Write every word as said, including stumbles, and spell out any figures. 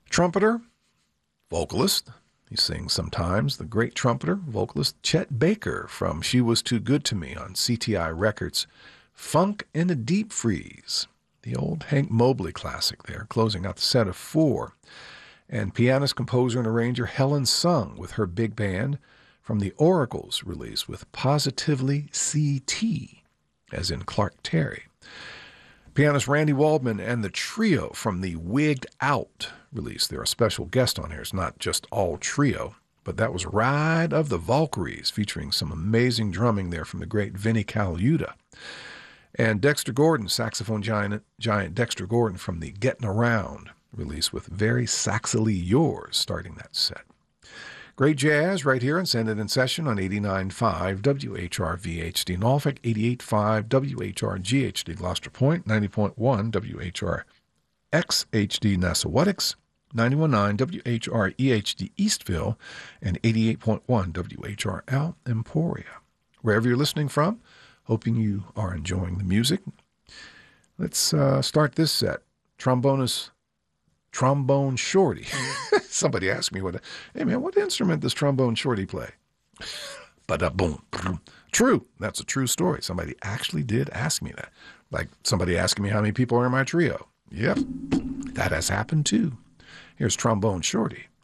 Trumpeter, vocalist. He sings sometimes. The great trumpeter, vocalist Chet Baker from She Was Too Good to Me on C T I Records. Funk in a Deep Freeze, the old Hank Mobley classic there, closing out the set of four. And pianist, composer, and arranger Helen Sung with her big band from the Oracles release with Positively C T, as in Clark Terry. Pianist Randy Waldman and the trio from the Wigged Out release. They're a special guest on here. It's not just all trio, but that was Ride of the Valkyries, featuring some amazing drumming there from the great Vinnie Colaiuta. And Dexter Gordon, saxophone giant, giant Dexter Gordon from the Getting Around release with Very Saxily Yours, starting that set. Great jazz right here and Send It in Session on eighty-nine point five W H R V H D Norfolk, eighty-eight point five W H R G H D Gloucester Point, ninety point one W H R X H D Nassauwetix, ninety-one point nine W H R E H D Eastville, and eighty-eight point one W H R L Emporia. Wherever you're listening from, hoping you are enjoying the music. Let's uh, start this set. Trombonist Trombone Shorty. Somebody asked me, "What? Hey man, what instrument does Trombone Shorty play?" Ba-da-boom. True. That's a true story. Somebody actually did ask me that. Like somebody asking me how many people are in my trio. Yep, that has happened too. Here's Trombone Shorty.